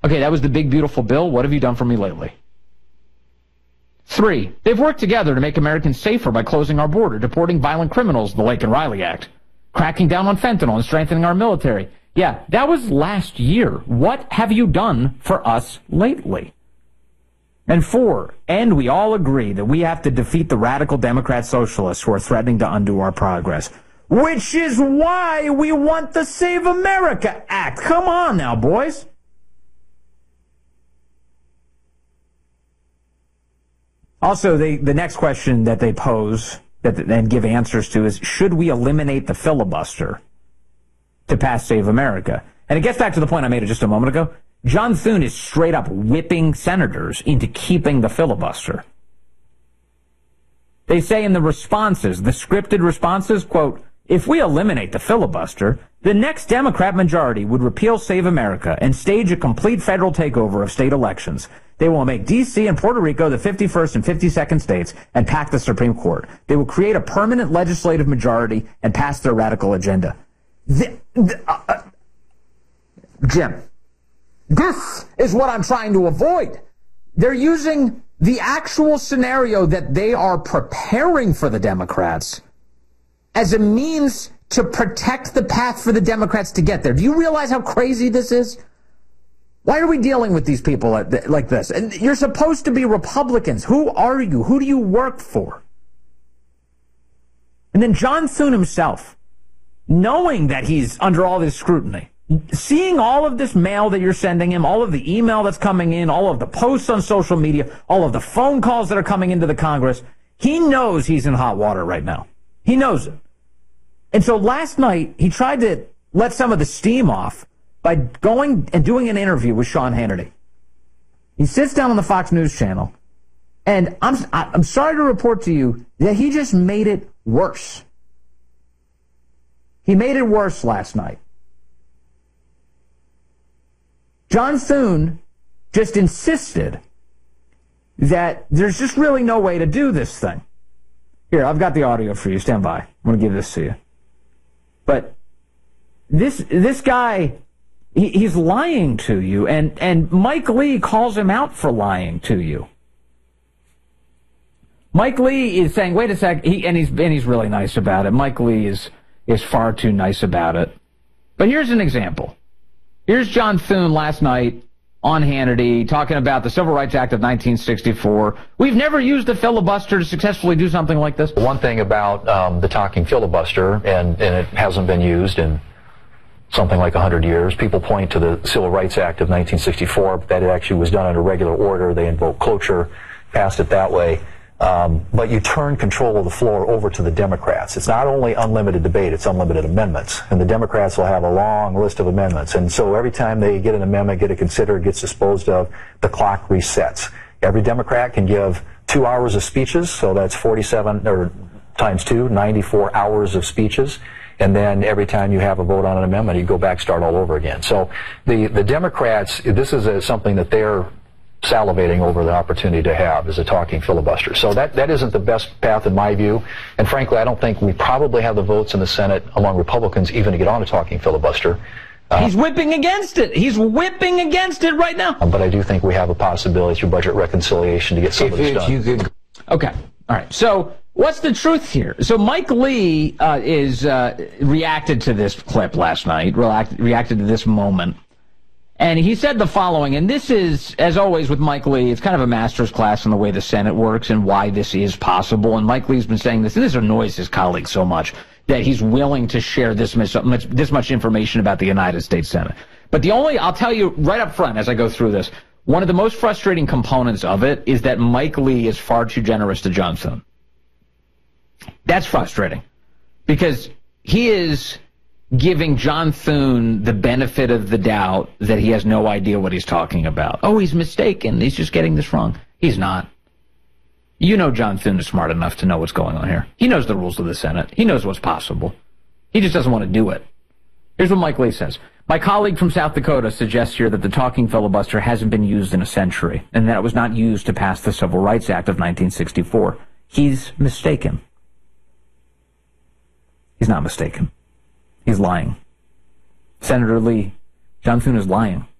Okay, that was the big, beautiful bill. What have you done for me lately? 3, they've worked together to make Americans safer by closing our border, deporting violent criminals, the Lake and Riley Act, cracking down on fentanyl and strengthening our military. Yeah, that was last year. What have you done for us lately? And 4, and we all agree that we have to defeat the radical Democrat socialists who are threatening to undo our progress. Which is why we want the Save America Act. Come on now, boys. Also, the next question that they pose and give answers to is, should we eliminate the filibuster to pass Save America? And it gets back to the point I made just a moment ago. John Thune is straight up whipping senators into keeping the filibuster. They say in the responses, the scripted responses, quote, if we eliminate the filibuster, the next Democrat majority would repeal Save America and stage a complete federal takeover of state elections. They will make D.C. and Puerto Rico the 51st and 52nd states and pack the Supreme Court. They will create a permanent legislative majority and pass their radical agenda. Jim, this is what I'm trying to avoid. They're using the actual scenario that they are preparing for the Democrats as a means to protect the path for the Democrats to get there. Do you realize how crazy this is? Why are we dealing with these people like this? And you're supposed to be Republicans. Who are you? Who do you work for? And then John Thune himself, knowing that he's under all this scrutiny, seeing all of this mail that you're sending him, all of the email that's coming in, all of the posts on social media, all of the phone calls that are coming into the Congress, he knows he's in hot water right now. He knows it. And so last night, he tried to let some of the steam off by going and doing an interview with Sean Hannity. He sits down on the Fox News channel, and I'm sorry to report to you that he just made it worse. He made it worse last night. John Thune just insisted that there's just really no way to do this thing. Here, I've got the audio for you. Stand by. I'm going to give this to you. But this guy, he's lying to you, and Mike Lee calls him out for lying to you. Mike Lee is saying, wait a sec, he's really nice about it. Mike Lee is far too nice about it. But here's an example. Here's John Thune last night on Hannity talking about the Civil Rights Act of 1964. We've never used a filibuster to successfully do something like this. One thing about the talking filibuster, and it hasn't been used in something like 100 years, people point to the Civil Rights Act of 1964, but that it actually was done under regular order. They invoked cloture, passed it that way. But you turn control of the floor over to the Democrats. It's not only unlimited debate, it's unlimited amendments. And the Democrats will have a long list of amendments. And so every time they get an amendment, get it considered, gets disposed of, the clock resets. Every Democrat can give 2 hours of speeches, so that's 47, or times 2, 94 hours of speeches. And then every time you have a vote on an amendment, you go back, start all over again. So the Democrats, this is something that they're salivating over the opportunity to have, is a talking filibuster. So that isn't the best path in my view. And frankly, I don't think we probably have the votes in the Senate among Republicans even to get on a talking filibuster. He's whipping against it. He's whipping against it right now. But I do think we have a possibility through budget reconciliation to get some of this done. Okay. All right. So what's the truth here? So Mike Lee reacted to this clip last night, reacted to this moment. And he said the following, and this is, as always with Mike Lee, it's kind of a master's class in the way the Senate works and why this is possible. And Mike Lee's been saying this, and this annoys his colleagues so much, that he's willing to share this much information about the United States Senate. But I'll tell you right up front as I go through this, one of the most frustrating components of it is that Mike Lee is far too generous to John Thune. That's frustrating, because he is giving John Thune the benefit of the doubt that he has no idea what he's talking about. Oh, he's mistaken. He's just getting this wrong. He's not. You know John Thune is smart enough to know what's going on here. He knows the rules of the Senate. He knows what's possible. He just doesn't want to do it. Here's what Mike Lee says. My colleague from South Dakota suggests here that the talking filibuster hasn't been used in a century and that it was not used to pass the Civil Rights Act of 1964. He's mistaken. He's not mistaken. He's lying. Senator Lee, John Thune is lying.